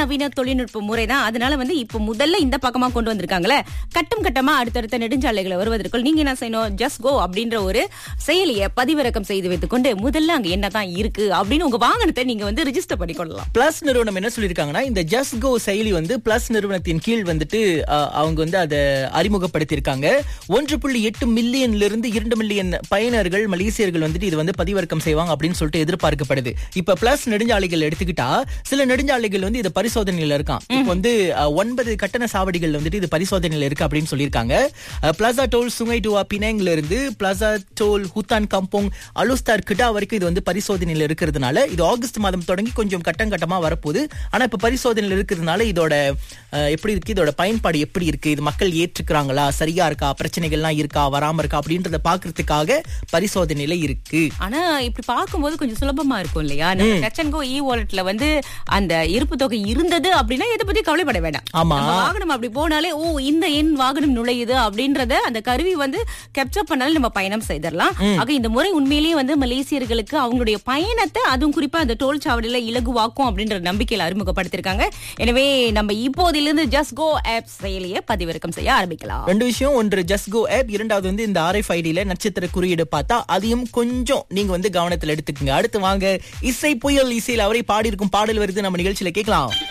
அதிநவீன தொழில்நுட்ப முறை தான். அதனால வந்து இப்ப முதல்ல இந்த பக்கமா கொண்டு வந்திருக்காங்களே, கட்டம் கட்டமா அடுத்தடுத்த நெடுஞ்சாலைகளை வருவதற்குள் நீங்க என்ன செய்யணும், ஜஸ்ட் கோ அப்படின்ற ஒரு செயலியை பதிவிறக்கம் செய்து வைத்துக் கொண்டு முதல்ல அங்க என்னதான் இருக்கு அப்படின்னு உங்க வாகனத்தை நீங்க வந்து ரிஜிஸ்டர் பண்ணிக்கொள்ளலாம். பிளஸ் நிறுவனம் என்ன சொல்லிருக்காங்கன்னா, இந்த ஜஸ்ட் கோ செயலி வந்து பிளஸ் நிறுவனத்தின் கீழ் வந்துட்டு அவங்க வந்து அதை அறிமுகப்படுத்தியிருக்காங்க. 1.8 மில்லியன்ல இருந்து 2 மில்லியன் பயனர்கள் மலேசியர்கள் வந்துட்டு இது வந்து பதிவிறக்கம் செய்வாங்க அப்படின்னு சொல்லிட்டு எதிர்பார்க்கப்படுது. இப்ப பிளஸ் நெடுஞ்சாலைகள் எடுத்துக்கிட்டா சில நெடுஞ்சாலைகள் வந்து இது பரிசோதனையில இருக்கான். இப்ப வந்து 9 கட்டண சாவடிகள் வந்துட்டு இது பரிசோதனையில இருக்கு அப்படின்னு சொல்லியிருக்காங்க. பிளாசா டோல் சுங்கை டுவா பினாங்ல இருந்து பிளாசா டோல் ஹூத்தான் கம்போங் அலுஸ்தார் கிட்டா வரைக்கும் இது வந்து பரிசோதனையில இருக்கிறதுனால இது ஆகஸ்ட் மாதம் தொடங்கி கொஞ்சம் கட்டம் கட்டமா வரப்போகுது. ஆனா இப்ப பரிசோதனையில இருக்கிறதுனால இதோட எப்படி இருக்கு, இதோட பயன்பாடு எப்படி இருக்கு, இது மக்கள் ஏற்றுக்கிறாங்களா, சரியா இருக்கா, பிரச்சனைகள்லாம் இருக்கா, வராம இருக்கா அப்படின்றத பாக்குறதுக்காக பரிசோதனையில இருக்கு. ஆனா இப்படி பார்க்கும்போது கொஞ்சம் சுலபமா இருக்கும் இல்லையா? நம்ம டச் அண்ட் கோ இ வாலெட்ல வந்து அந்த இருப்பு தொகை இருந்தது அப்படின்னா இதை பத்தி கவலைப்பட வேண்டாம். ஆமா, வாகனம் அப்படி போனாலே இந்த எண் வாகனம் நுழையுது அப்படின்றத அந்த கருவி வந்து கேப்சர் பண்ணாலும் நம்ம பயணம் செய்திடலாம். ஆக இந்த முறை உண்மையிலேயே வந்து மலேசியர்களுக்கு அவங்களுடைய பயணத்தை, அதுவும் குறிப்பா அந்த டோல் சாவடியில இலகுவாக்கும் அப்படின்ற நம்பிக்கையில அறிமுகப்படுத்திருக்காங்க. எனவே நம்ம இப்போதிலிருந்து ஜஸ்ட் கோ ஆப் செயலியை பதிவிறக்கம் செய்ய ஆரம்பிக்கலாம். 2 விஷயம், ஒன்று ஜஸ்ட் கோ ஆப், இரண்டாவது வந்து இந்த RFID-ல நட்சத்திர குறியீடு பார்த்தா அதையும் கொஞ்சம் நீங்க வந்து கவனத்தில் எடுத்துக்கங்க. அடுத்து வாங்க இசை புயல் இசையில் அவரை பாடி இருக்கும் பாடல் வருது, நம்ம நிகழ்ச்சியில கேட்கலாம்.